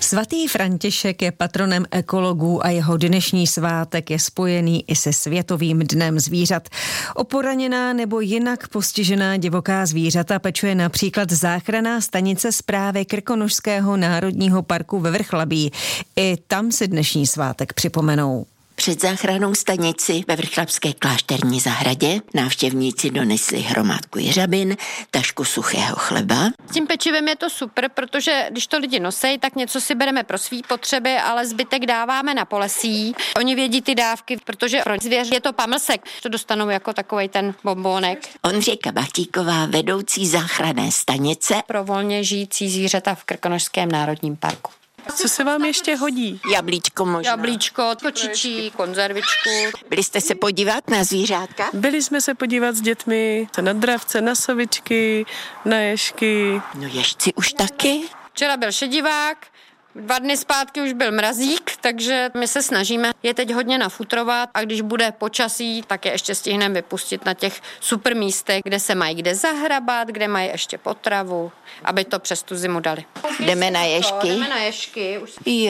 Svatý František je patronem ekologů a jeho dnešní svátek je spojený i se Světovým dnem zvířat. O poraněná nebo jinak postižená divoká zvířata pečuje například záchranná stanice Správy Krkonošského národního parku ve Vrchlabí. I tam si dnešní svátek připomenou. Před záchrannou stanici ve Vrchlabské klášterní zahradě návštěvníci donesli hromádku jeřabin, tašku suchého chleba. S tím pečivem je to super, protože když to lidi nosej, tak něco si bereme pro svý potřeby, ale zbytek dáváme na polesí. Oni vědí ty dávky, protože pro zvěř je to pamlsek. To dostanou jako takovej ten bombónek. Ondřejka Bachtíková, vedoucí záchranné stanice pro volně žijící zvířata v Krkonošském národním parku. Co se vám ještě hodí? Jablíčko možná. Jablíčko, kočičí, konzervičku. Byli jste se podívat na zvířátka? Byli jsme se podívat s dětmi na dravce, na sovičky, na ježky. No ježci už taky? Včera byl šedivák, 2 dny zpátky už byl mrazík, takže my se snažíme je teď hodně nafutrovat a když bude počasí, tak je ještě stihneme vypustit na těch super místech, kde se mají kde zahrabat, kde mají ještě potravu, aby to přes tu zimu dali. Jdeme na ježky? Jdeme na ježky.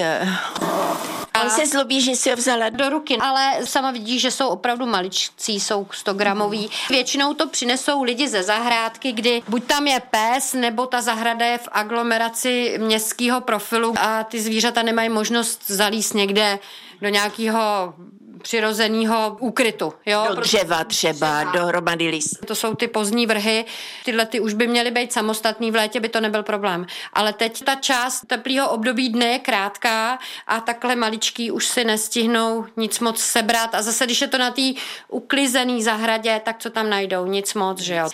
On se zlobí, že si ho vzala do ruky, ale sama vidí, že jsou opravdu maličcí, jsou 100 gramový. Většinou to přinesou lidi ze zahrádky, kdy buď tam je pes, nebo ta zahrada je v aglomeraci městského profilu a ty zvířata nemají možnost zalíst někde do nějakého přirozeného úkrytu. Jo? Do dřeva třeba, do hromady listů. To jsou ty pozdní vrhy, tyhle ty už by měly být samostatný, v létě by to nebyl problém. Ale teď ta část teplého období dne je krátká a takhle maličký už si nestihnou nic moc sebrat a zase, když je to na té uklizený zahradě, tak co tam najdou? Nic moc, že jo.